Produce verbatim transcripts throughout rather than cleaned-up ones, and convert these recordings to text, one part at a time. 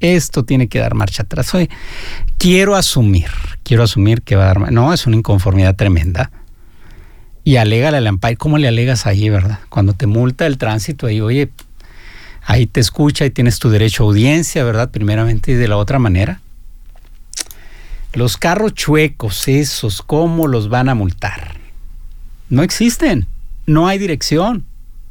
Esto tiene que dar marcha atrás. Oye, quiero asumir, quiero asumir que va a dar... No, es una inconformidad tremenda. Y alégale al Ampay. ¿Cómo le alegas ahí, verdad? Cuando te multa el tránsito ahí, oye, ahí te escucha y tienes tu derecho a audiencia, ¿verdad? Primeramente, y de la otra manera. Los carros chuecos, esos, ¿cómo los van a multar? No existen, no hay dirección.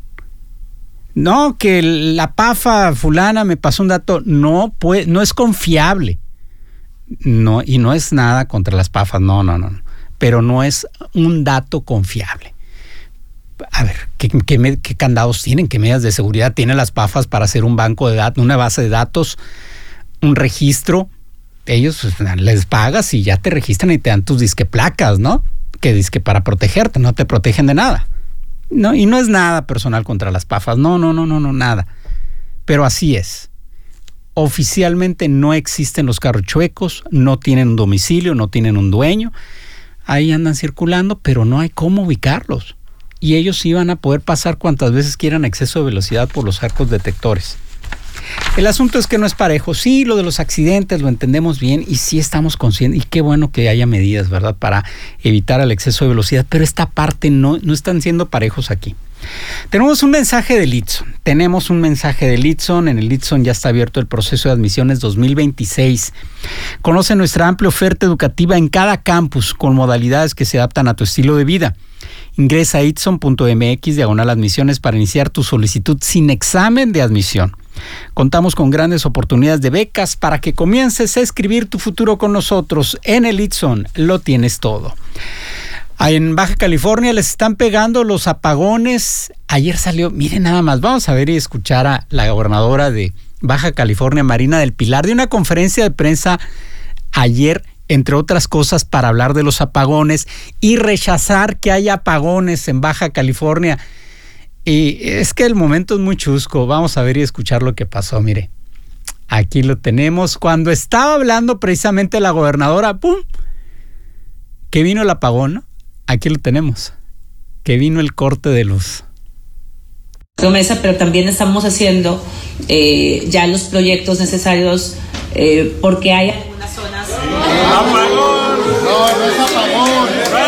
No, que la pafa fulana me pasó un dato, no puede, no es confiable. No, y no es nada contra las pafas, no, no, no, pero no es un dato confiable. A ver, ¿qué, qué, qué candados tienen? ¿Qué medidas de seguridad tienen las pafas para hacer un banco de datos, una base de datos, un registro? Ellos pues, les pagas y ya te registran y te dan tus disque placas, ¿no? Que disque para protegerte, no te protegen de nada. No, y no es nada personal contra las pafas, no, no, no, no, no, nada. Pero así es. Oficialmente no existen los carros chuecos, no tienen un domicilio, no tienen un dueño. Ahí andan circulando, pero no hay cómo ubicarlos. Y ellos iban a poder pasar cuantas veces quieran a exceso de velocidad por los arcos detectores. El asunto es que no es parejo. Sí, lo de los accidentes lo entendemos bien y sí estamos conscientes. Y qué bueno que haya medidas, ¿verdad?, para evitar el exceso de velocidad. Pero esta parte no, no están siendo parejos aquí. Tenemos un mensaje de Litson. Tenemos un mensaje de Litson. En el Litson ya está abierto el proceso de admisiones dos mil veintiséis. Conoce nuestra amplia oferta educativa en cada campus con modalidades que se adaptan a tu estilo de vida. Ingresa a itson punto m x diagonal admisiones para iniciar tu solicitud sin examen de admisión. Contamos con grandes oportunidades de becas para que comiences a escribir tu futuro con nosotros. En el Itson lo tienes todo. En Baja California les están pegando los apagones. Ayer salió, miren nada más, vamos a ver y escuchar a la gobernadora de Baja California, Marina del Pilar, de una conferencia de prensa ayer, entre otras cosas, para hablar de los apagones y rechazar que haya apagones en Baja California. Y es que el momento es muy chusco. Vamos a ver y escuchar lo que pasó. Mire, aquí lo tenemos. Cuando estaba hablando precisamente la gobernadora, ¡pum!, que vino el apagón, ¿no? Aquí lo tenemos, que vino el corte de luz. Promesa, pero también estamos haciendo eh, ya los proyectos necesarios eh, porque hay algunas zonas... ¡Apagón! No, no es apagón.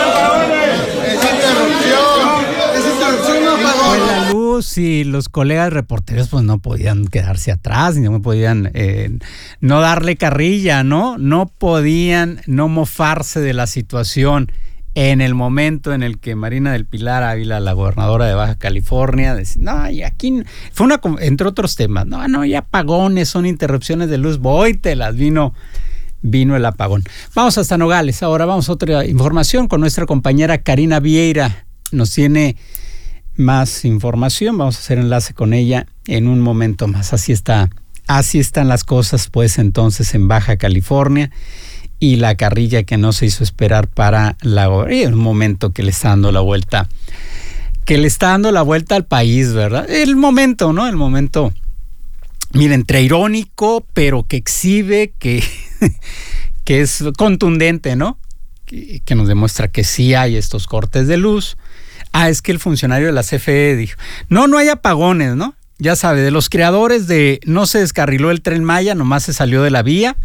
Es interrupción. Es interrupción, no apagón. Pues la luz y los colegas reporteros pues no podían quedarse atrás, no podían eh, no darle carrilla, ¿no? No podían no mofarse de la situación. En el momento en el que Marina del Pilar Ávila, la gobernadora de Baja California, decía, no, y aquí fue una, entre otros temas, no, no, ya apagones, son interrupciones de luz, vóytelas, vino, vino el apagón. Vamos hasta Nogales, ahora vamos a otra información con nuestra compañera Karina Vieira, nos tiene más información, vamos a hacer enlace con ella en un momento más, así está, así están las cosas pues entonces en Baja California. Y la carrilla que no se hizo esperar para la un momento que le está dando la vuelta, que le está dando la vuelta al país, ¿verdad? El momento, ¿no? El momento, miren, entre irónico, pero que exhibe, que, que es contundente, ¿no? Que, que nos demuestra que sí hay estos cortes de luz. Ah, es que el funcionario de la C F E dijo, no, no hay apagones, ¿no? Ya sabe, de los creadores de no se descarriló el Tren Maya, nomás se salió de la vía.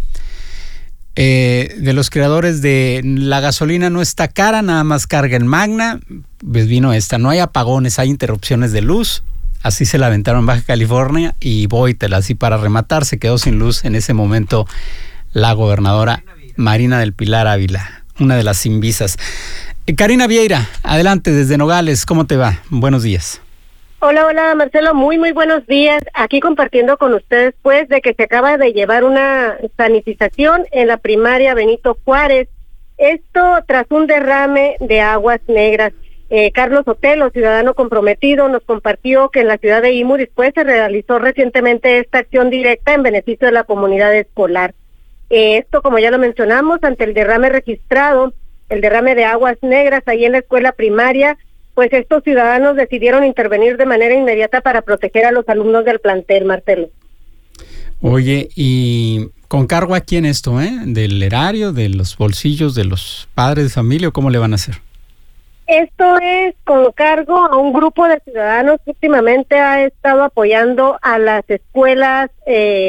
Eh, de los creadores de la gasolina no está cara, nada más carga en Magna, pues vino esta, no hay apagones, hay interrupciones de luz, así se la aventaron en Baja California y vóytela, así para rematar, se quedó sin luz en ese momento la gobernadora Marina del Pilar Ávila, una de las invisas. Eh, Karina Vieira, adelante desde Nogales, ¿cómo te va? Buenos días. Hola, hola Marcelo, muy muy buenos días. Aquí compartiendo con ustedes pues de que se acaba de llevar una sanitización en la primaria Benito Juárez. Esto tras un derrame de aguas negras. Eh, Carlos Otelo, ciudadano comprometido, nos compartió que en la ciudad de Imuris pues se realizó recientemente esta acción directa en beneficio de la comunidad escolar. Eh, esto, como ya lo mencionamos, ante el derrame registrado, el derrame de aguas negras ahí en la escuela primaria, pues estos ciudadanos decidieron intervenir de manera inmediata para proteger a los alumnos del plantel, Marcelo. Oye, y con cargo a quién esto, ¿eh? ¿Del erario, de los bolsillos de los padres de familia o cómo le van a hacer? Esto es con cargo a un grupo de ciudadanos que últimamente ha estado apoyando a las escuelas eh,